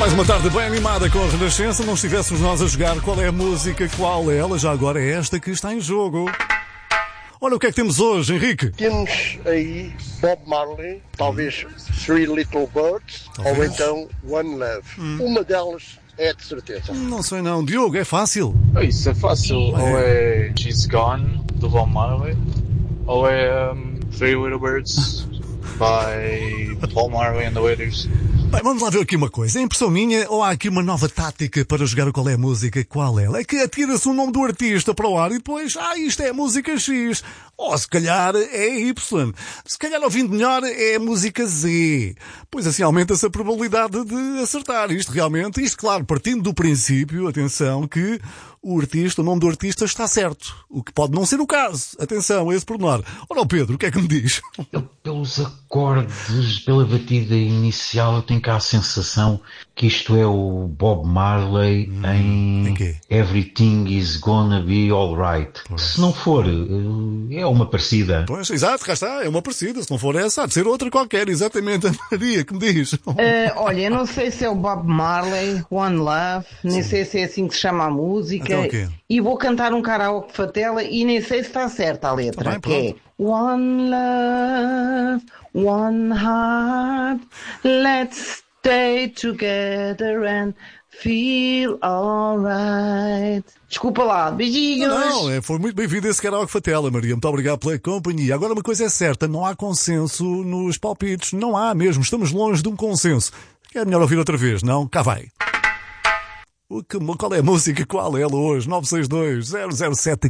Mais uma tarde bem animada com a Renascença. Não estivéssemos nós a jogar qual é a música, qual é ela, já agora é esta que está em jogo. Olha o que é que temos hoje, Henrique. Temos aí Bob Marley, talvez Three Little Birds, talvez. Ou então One Love. Uma delas é de certeza. Não sei não. Diogo, é fácil? Isso é fácil. Ou é She's Gone, do Bob Marley, ou é Three Little Birds, by Paul Marley and the Wailers. Bem, vamos lá ver aqui uma coisa. É impressão minha ou há aqui uma nova tática para jogar o qual é a música, qual é? É que atira-se o nome do artista para o ar e depois, isto é a música X. Ou se calhar é Y. Se calhar ouvindo melhor é a música Z. Pois assim aumenta-se a probabilidade de acertar. Isto claro, partindo do princípio, atenção, que o nome do artista está certo. O que pode não ser o caso. Atenção a esse pormenor. Ora, Pedro, o que é que me diz? Pelos acordes, pela batida inicial, eu tenho cá a sensação que isto é o Bob Marley em Everything is Gonna Be Alright. Se não for, é uma parecida. Pois, exato, cá está, é uma parecida. Se não for essa, há de ser outra qualquer. Exatamente, a Maria, que me diz? Olha, eu não sei se é o Bob Marley, One Love, nem sei se é assim que se chama a música. Então, e vou cantar um karaoke fatela e nem sei se está certa a letra, tá bem, que é One Love, One Heart, let's stay together and feel alright. Desculpa lá, beijinhos. Não, foi muito bem-vindo esse karaoke fatela, Maria. Muito obrigado pela companhia. Agora uma coisa é certa, não há consenso nos palpites. Não há mesmo, estamos longe de um consenso. É melhor ouvir outra vez, não? Cá vai. Qual é a música? Qual é ela hoje? 962 007